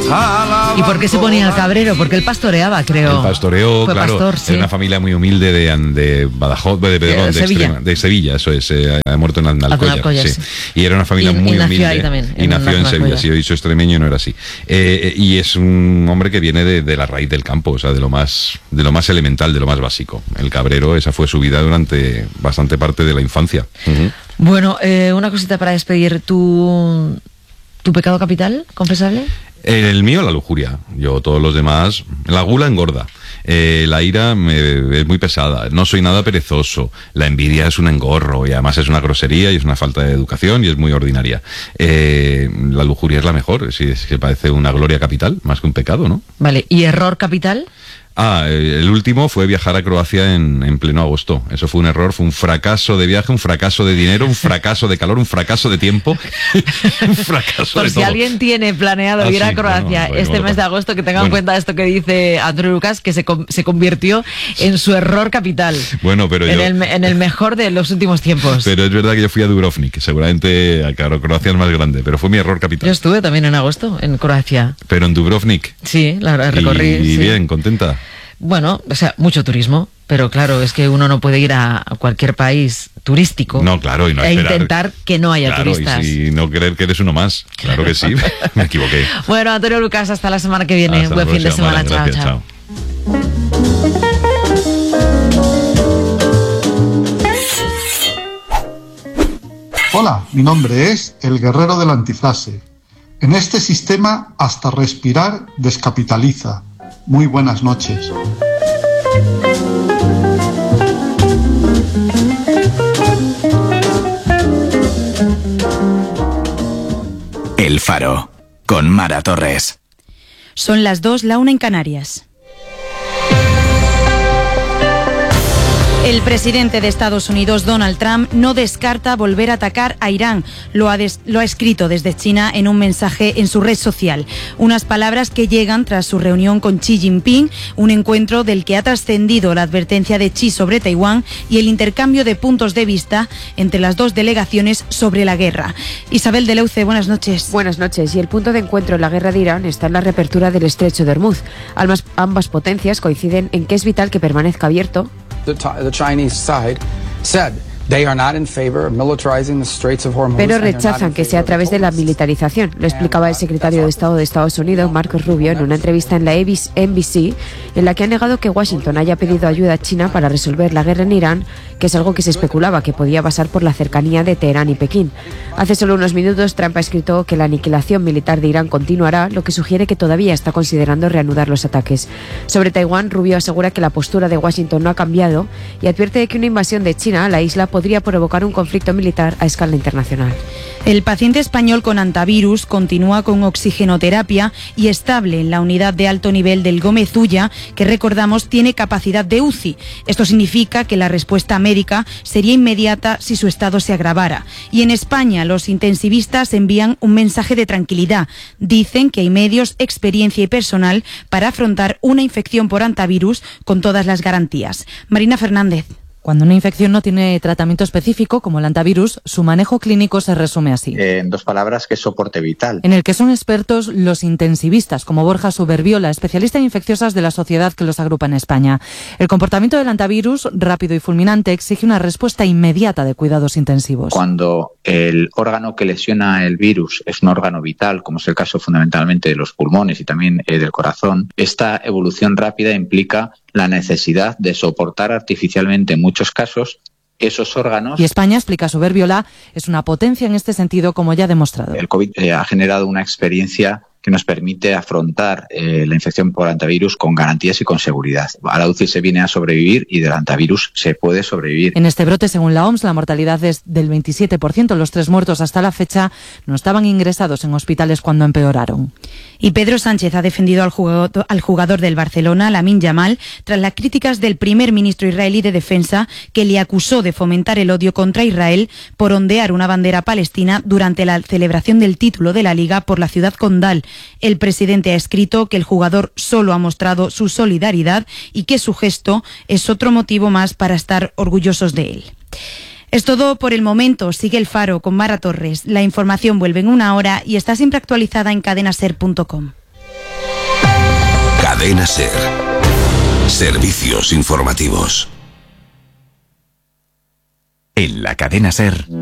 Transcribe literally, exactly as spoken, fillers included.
¿Y por qué se ponía el cabrero? Porque él pastoreaba, creo. El pastoreó, Fue claro. pastor, sí. Era una familia muy humilde de, de Badajoz, de, de, de, de, Sevilla. Extrema, de Sevilla, eso es. Eh, ha muerto en Alcollar, sí. sí. Y era una familia y, muy y nació humilde. Ahí también, y nació en Sevilla, sí, he dicho extremeño y no era así. Eh, y es un hombre que viene de, de la raíz del campo, o sea, de lo más, de lo más elemental, de lo más básico. El cabrero, esa fue su vida durante bastante parte de la infancia. Uh-huh. Bueno, eh, una cosita para despedir. ¿Tu, tu pecado capital, confesable? El mío, la lujuria. Yo, todos los demás, la gula engorda. Eh, la ira me, es muy pesada. No soy nada perezoso. La envidia es un engorro y además es una grosería y es una falta de educación y es muy ordinaria. Eh, la lujuria es la mejor. Sí, es que parece una gloria capital, más que un pecado, ¿no? Vale. ¿Y error capital? Ah, el último fue viajar a Croacia en, en pleno agosto. Eso fue un error, fue un fracaso de viaje, un fracaso de dinero, un fracaso de calor, un fracaso de tiempo, un fracaso Por de si todo. alguien tiene planeado ah, ir a sí, Croacia bueno, bueno, este bueno, mes de agosto, que tenga bueno. en cuenta esto que dice Antonio Lucas, que se, se convirtió en su error capital. Bueno, pero en yo... El, en el mejor de los últimos tiempos. Pero es verdad que yo fui a Dubrovnik, seguramente, claro, Croacia es más grande, pero fue mi error capital. Yo estuve también en agosto en Croacia. Pero en Dubrovnik. Sí, la recorrí. Y, y sí. bien, contenta. Bueno, o sea, mucho turismo, pero claro, es que uno no puede ir a cualquier país turístico no, claro, y no e esperar. intentar que no haya claro, turistas. Y no creer que eres uno más. Claro, claro que sí, me equivoqué. Bueno, Antonio Lucas, hasta la semana que viene. Hasta Buen fin de semana. Vale, chao, gracias, chao. chao. Hola, mi nombre es el guerrero de la antifrase. En este sistema, hasta respirar descapitaliza. Muy buenas noches. El Faro, con Mara Torres. Son las dos, la una en Canarias. El presidente de Estados Unidos, Donald Trump, no descarta volver a atacar a Irán. Lo ha, des, lo ha escrito desde China en un mensaje en su red social. Unas palabras que llegan tras su reunión con Xi Jinping, un encuentro del que ha trascendido la advertencia de Xi sobre Taiwán y el intercambio de puntos de vista entre las dos delegaciones sobre la guerra. Isabel de Leuce, buenas noches. Buenas noches. Y el punto de encuentro en la guerra de Irán está en la reapertura del estrecho de Hormuz. Ambas, ambas potencias coinciden en que es vital que permanezca abierto. The, the Chinese side said they are not in favor of militarizing the Straits of Hormuz. Pero rechazan que sea a través de la militarización. Lo explicaba el secretario de Estado de Estados Unidos, Marco Rubio, en una entrevista en la N B C, en la que ha negado que Washington haya pedido ayuda a China para resolver la guerra en Irán, que es algo que se especulaba que podía pasar por la cercanía de Teherán y Pekín. Hace solo unos minutos, Trump ha escrito que la aniquilación militar de Irán continuará, lo que sugiere que todavía está considerando reanudar los ataques. Sobre Taiwán, Rubio asegura que la postura de Washington no ha cambiado y advierte de que una invasión de China a la isla podría provocar un conflicto militar a escala internacional. El paciente español con antivirus continúa con oxigenoterapia y estable en la unidad de alto nivel del Gómez Ulla, que recordamos tiene capacidad de U C I. Esto significa que la respuesta médica sería inmediata si su estado se agravara. Y en España los intensivistas envían un mensaje de tranquilidad. Dicen que hay medios, experiencia y personal para afrontar una infección por antivirus con todas las garantías. Marina Fernández. Cuando una infección no tiene tratamiento específico, como el antivirus, su manejo clínico se resume así. Eh, en dos palabras, que es soporte vital. En el que son expertos los intensivistas, como Borja Suberbiola, especialista en infecciosas de la sociedad que los agrupa en España. El comportamiento del antivirus, rápido y fulminante, exige una respuesta inmediata de cuidados intensivos. Cuando el órgano que lesiona el virus es un órgano vital, como es el caso fundamentalmente de los pulmones y también eh, del corazón, esta evolución rápida implica la necesidad de soportar artificialmente en muchos casos esos órganos. Y España, explica Suberbiola, es una potencia en este sentido, como ya ha demostrado. El COVID eh, ha generado una experiencia que nos permite afrontar eh, la infección por antivirus con garantías y con seguridad. A la U C I se viene a sobrevivir y del antivirus se puede sobrevivir. En este brote, según la O M S, la mortalidad es del veintisiete por ciento. Los tres muertos hasta la fecha no estaban ingresados en hospitales cuando empeoraron. Y Pedro Sánchez ha defendido al jugador, al jugador del Barcelona, Lamine Yamal, tras las críticas del primer ministro israelí de Defensa, que le acusó de fomentar el odio contra Israel por ondear una bandera palestina durante la celebración del título de la Liga por la ciudad condal. El presidente ha escrito que el jugador solo ha mostrado su solidaridad y que su gesto es otro motivo más para estar orgullosos de él. Es todo por el momento. Sigue El Faro con Mara Torres. La información vuelve en una hora y está siempre actualizada en cadena ser punto com. Cadena SER. Servicios informativos. En la Cadena SER.